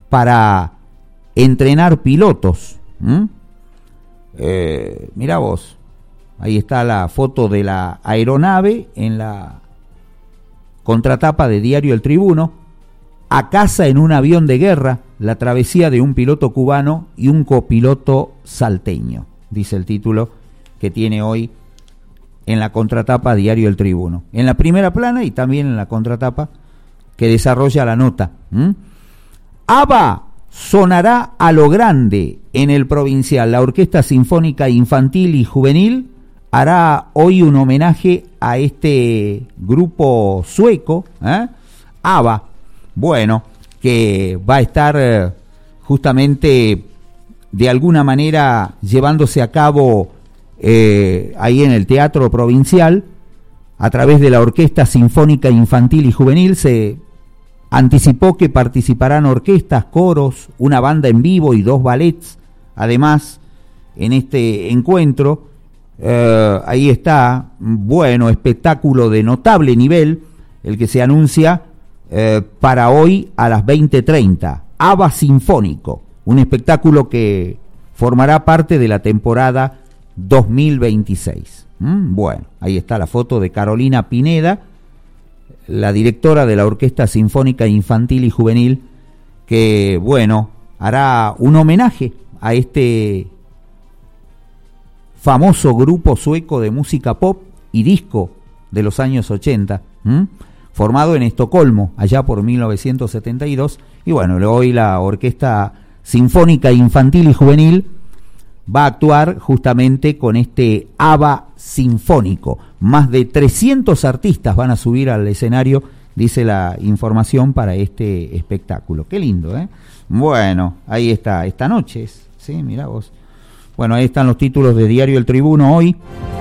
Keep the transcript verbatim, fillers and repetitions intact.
para entrenar pilotos. ¿Mm? Eh, mirá vos, ahí está la foto de la aeronave en la contratapa de Diario El Tribuno. A casa en un avión de guerra, la travesía de un piloto cubano y un copiloto salteño, dice el título que tiene hoy en la contratapa Diario El Tribuno. En la primera plana y también en la contratapa que desarrolla la nota. ¿Mm? ABBA sonará a lo grande en el Provincial. La Orquesta Sinfónica Infantil y Juvenil hará hoy un homenaje a este grupo sueco, ¿eh? ABBA. Bueno, que va a estar eh, justamente de alguna manera llevándose a cabo eh, ahí en el Teatro Provincial a través de la Orquesta Sinfónica Infantil y Juvenil. Se anticipó que participarán orquestas, coros, una banda en vivo y dos ballets. Además, en este encuentro, eh, ahí está, bueno, espectáculo de notable nivel, el que se anuncia Eh, para hoy a las veinte treinta, ABBA Sinfónico, un espectáculo que formará parte de la temporada dos mil veintiséis. ¿Mm? Bueno, ahí está la foto de Carolina Pineda, la directora de la Orquesta Sinfónica Infantil y Juvenil, que, bueno, hará un homenaje a este famoso grupo sueco de música pop y disco de los años ochenta. ¿Mm? Formado en Estocolmo, allá por mil novecientos setenta y dos, y bueno, hoy la Orquesta Sinfónica Infantil y Juvenil va a actuar justamente con este ABBA Sinfónico. Más de trescientos artistas van a subir al escenario, dice la información, para este espectáculo. Qué lindo, ¿eh? Bueno, ahí está, esta noche, ¿sí? Mirá vos. Bueno, ahí están los títulos de Diario El Tribuno hoy.